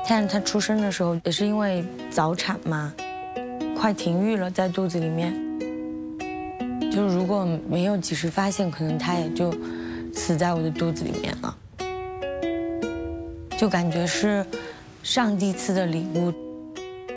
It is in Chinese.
但是他出生的时候也是因为早产嘛，快停育了，在肚子里面。就如果没有及时发现，可能他也就死在我的肚子里面了。就感觉是上帝赐的礼物。